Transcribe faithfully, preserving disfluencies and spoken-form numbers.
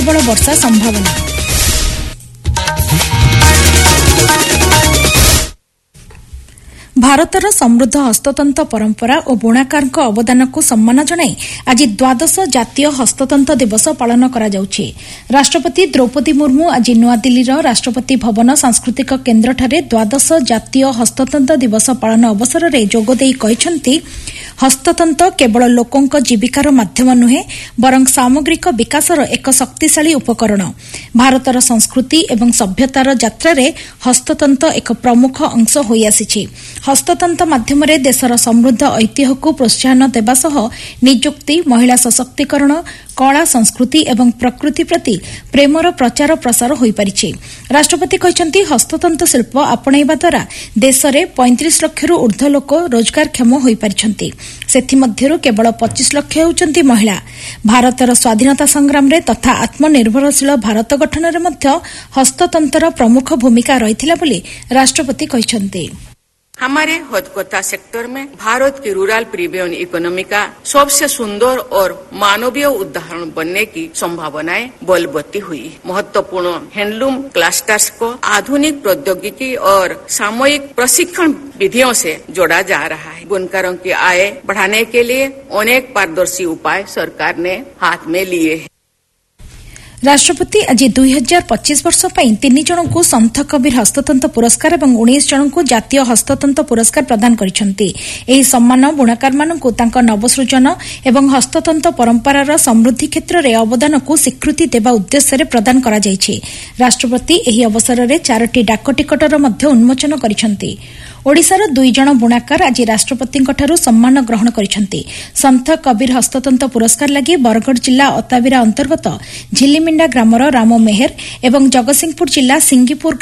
प्रबल वर्षा संभावना। भारतर समृद्ध हस्ततंत परंपरा और बुणाकार अवदान को सम्मान जणाई आज द्वादश जातीय हस्ततंत दिवस पालन करा जाउछि। राष्ट्रपति द्रौपदी मुर्मू आज नुआदिल्लीर राष्ट्रपति भवन सांस्कृतिक केन्द्रଠାରେ द्वादश जातीय हस्ततंत दिवस पालन अवसर में जोगदेई कहिसंति हस्ततंत केवल लोकों जीविकार माध्यम नुहे बरं सामग्रिक विकासर एक शक्तिशाली उपकरण। भारतर संस्कृति एवं सभ्यतार यात्रा हस्ततंत एक प्रमुख अंश होई आसिछि। हस्ततंत माध्यम देशर समृद्ध ऐतिह्य को प्रोत्साहन देवा सह नियुक्ति, महिला सशक्तिकरण, कला संस्कृति एवं प्रकृति प्रति प्रेमर प्रचार प्रसार होई परिछि। राष्ट्रपति कहचंती हस्ततंत शिल्प आपणैबा द्वारा देश में पैंतीस लक्षरू ऊर्ध्व लोक रोजगारक्षम होई परिछंती। सेथिमध्यरु केवल पच्चीस लक्ष हेउचंती महिला। भारतर स्वाधीनता संग्राम रे तथा आत्मनिर्भरशील भारत गठन रे मध्य हस्ततंतर प्रमुख भूमिका रहिथिला बोली राष्ट्रपति कहचंती। हमारे हथकथा सेक्टर में भारत की रूरल प्रीमियम इकोनॉमी का सबसे सुंदर और मानवीय उदाहरण बनने की संभावनाएं बलवती हुई। महत्वपूर्ण हैंडलूम क्लस्टर्स को आधुनिक प्रौद्योगिकी और सामूहिक प्रशिक्षण विधियों से जोड़ा जा रहा है। बुनकरों की आय बढ़ाने के लिए अनेक पारदर्शी उपाय सरकार ने हाथ में लिए हैं। राष्ट्रपति आज दुई हजार पच्चीस वर्ष पर तीन जन को संत कबीर हस्ततंत पुरस्कार और उन्नीस जन को जातीय हस्ततंत पुरस्कार प्रदान करिसेंती। एही सम्मान बुणाकार मानकु तांका नवसृजन एवं हस्ततंत परंपरार समृद्धि क्षेत्र में अवदान को स्वीकृति देवा उद्देश्य रे प्रदान करा जायछि। राष्ट्रपति एही अवसर में चारोटी डाक टिकटर मध्य उन्मोचन करिसेंती। ओडिशार दुई जन बुणाकार आज राष्ट्रपतिंकठारु सम्मान ग्रहण करिसेंती। संत कबीर हस्ततंत पुरस्कार लगी बरगड़ जिला अताबिरा अंतर्गत झिल्लीमिंडा ग्रामर राम मेहर एवं जगतसिंहपुर जिला सिंगीपुर